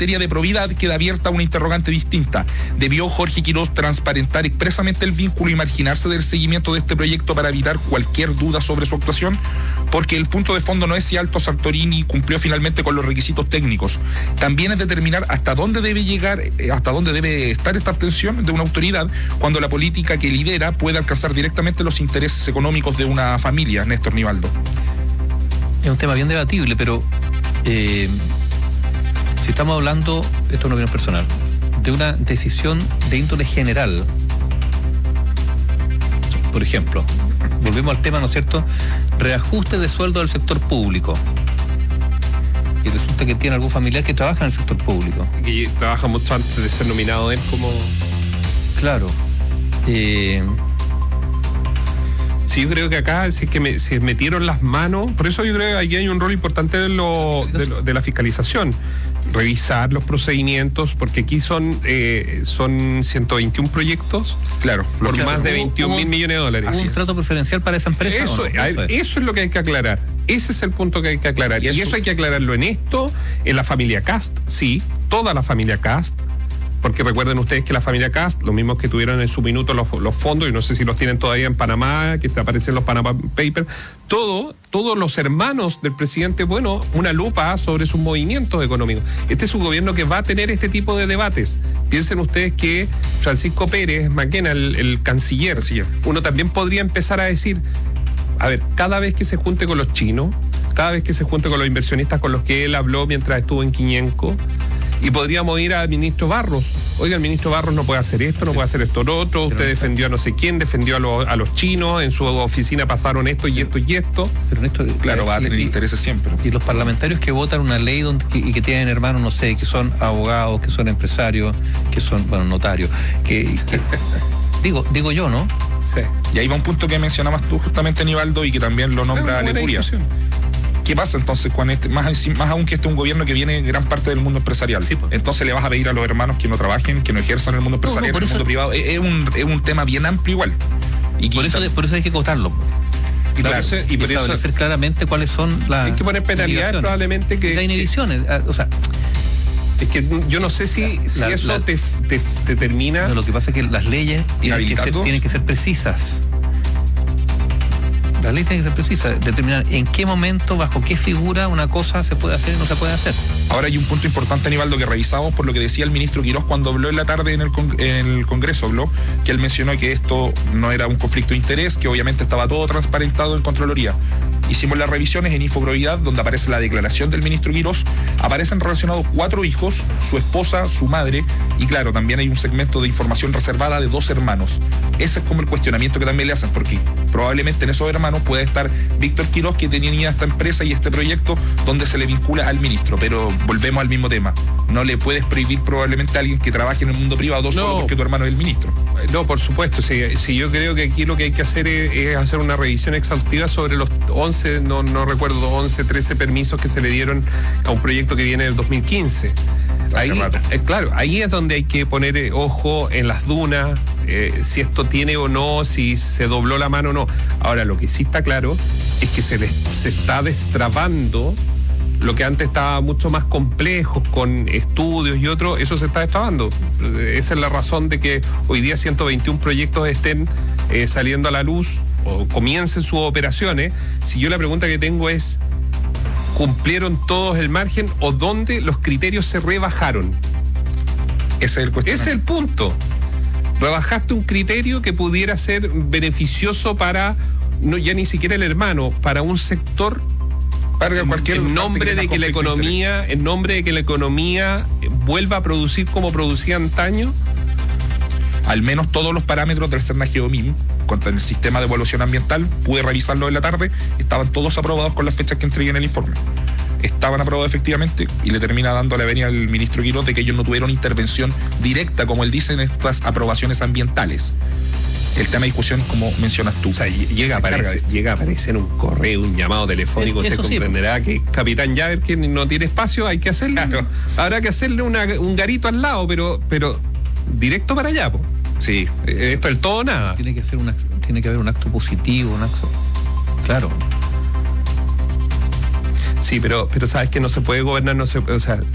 materia de probidad queda abierta una interrogante distinta. ¿Debió Jorge Quirós transparentar expresamente el vínculo y marginarse del seguimiento de este proyecto para evitar cualquier duda sobre su actuación? Porque el punto de fondo no es si Alto Santorini cumplió finalmente con los requisitos técnicos. También es determinar hasta dónde debe llegar, hasta dónde debe estar esta abstención de una autoridad cuando la política que lidera puede alcanzar directamente los intereses económicos de una familia, Néstor Nivaldo. Es un tema bien debatible, pero si estamos hablando, esto es una opinión personal, de una decisión de índole general, por ejemplo, volvemos al tema, ¿no es cierto?, reajuste de sueldo del sector público, y resulta que tiene algún familiar que trabaja en el sector público. Que trabaja mucho antes de ser nominado él como... Claro. Sí, yo creo que acá se metieron las manos, por eso yo creo que aquí hay un rol importante de la fiscalización, revisar los procedimientos, porque aquí son 121 proyectos, claro, por más de 21.000 millones de dólares. ¿Hubo un trato preferencial para esa empresa? Eso, ¿no? Eso es lo que hay que aclarar. Ese es el punto que hay que aclarar. Y eso hay que aclararlo en la familia Kast, sí, toda la familia Kast. Porque recuerden ustedes que la familia Kast, los mismos que tuvieron en su minuto los fondos, y no sé si los tienen todavía en Panamá, que aparecen los Panama Papers, todos los hermanos del presidente, bueno, una lupa sobre sus movimientos económicos. Este es un gobierno que va a tener este tipo de debates. Piensen ustedes que Francisco Pérez Maquena, el canciller, uno también podría empezar a decir, a ver, cada vez que se junte con los chinos, cada vez que se junte con los inversionistas con los que él habló mientras estuvo en Quiñenco, y podríamos ir al ministro Barros. Oiga, el ministro Barros no puede hacer esto, no puede hacer esto, lo otro. Usted defendió a no sé quién, defendió a los chinos, en su oficina pasaron esto y esto y esto. Pero esto, claro, va a tener intereses siempre. Y los parlamentarios que votan una ley y que tienen hermanos, no sé, que son abogados, que son empresarios, que son, bueno, notarios, digo yo, ¿no? Sí. Y ahí va un punto que mencionabas tú justamente, Nivaldo, y que también lo nombra Lecuria. ¿Qué pasa entonces con más aún que este es un gobierno que viene en gran parte del mundo empresarial? Sí, pues. Entonces le vas a pedir a los hermanos que no trabajen, que no ejerzan en el mundo empresarial, en el mundo privado. Es un tema bien amplio igual. Y por eso hay que acotarlo. Y por establecer claramente cuáles son las... Hay que poner penalidades probablemente que... Hay inhibiciones, o sea... Es que yo no sé si eso te termina... No, lo que pasa es que las leyes tienen que ser precisas. La ley tiene que ser precisa, determinar en qué momento, bajo qué figura una cosa se puede hacer y no se puede hacer. Ahora hay un punto importante, Aníbaldo, que revisamos por lo que decía el ministro Quirós cuando habló en la tarde en el Congreso, que él mencionó que esto no era un conflicto de interés, que obviamente estaba todo transparentado en Contraloría. Hicimos las revisiones en Infoprobidad, donde aparece la declaración del ministro Quirós, aparecen relacionados 4 hijos, su esposa, su madre, y claro, también hay un segmento de información reservada de 2 hermanos. Ese es como el cuestionamiento que también le hacen, porque probablemente en esos hermanos puede estar Víctor Quirós, que tenía esta empresa y este proyecto donde se le vincula al ministro, pero volvemos al mismo tema. No le puedes prohibir probablemente a alguien que trabaje en el mundo privado solo porque tu hermano es el ministro. No, por supuesto. Sí, yo creo que aquí lo que hay que hacer es hacer una revisión exhaustiva sobre los 11, no recuerdo, 11, 13 permisos que se le dieron a un proyecto que viene del 2015. Ahí, claro, ahí es donde hay que poner ojo en las dunas, si esto tiene o no, si se dobló la mano o no. Ahora, lo que sí está claro es que se está destrabando lo que antes estaba mucho más complejo, con estudios y otros, eso se está destrabando. Esa es la razón de que hoy día 121 proyectos estén saliendo a la luz o comiencen sus operaciones. Si yo la pregunta que tengo es, ¿cumplieron todos el margen o dónde los criterios se rebajaron? Ese es el punto. Rebajaste un criterio que pudiera ser beneficioso para, no ya ni siquiera el hermano, para un sector, en nombre de que la economía vuelva a producir como producía antaño. Al menos todos los parámetros del CERNA-GEOMIM contra el sistema de evaluación ambiental, pude revisarlo en la tarde, estaban todos aprobados con las fechas que entregué en el informe. Estaban aprobados efectivamente, y le termina dando la venia al ministro Quirós de que ellos no tuvieron intervención directa, como él dice, en estas aprobaciones ambientales. El tema de discusión, como mencionas tú. O sea, llega a aparecer un correo, un llamado telefónico. Usted comprenderá que Capitán Llaver, que no tiene espacio, hay que hacerle. Claro. Habrá que hacerle un garito al lado, pero directo para allá, po. Sí, esto es el todo o nada. Tiene que haber un acto positivo, un acto. Claro. Sí, pero sabes que no se puede gobernar, o sea,